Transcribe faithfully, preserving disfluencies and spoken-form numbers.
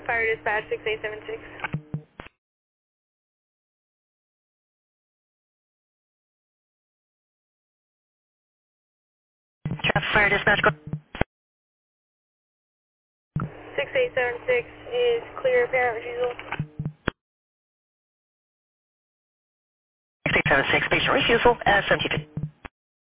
Fire dispatch six eight seven six. Traffic Fire Dispatch. six eight seven six is clear apparent refusal. six eight seven six, patient refusal, S M T two.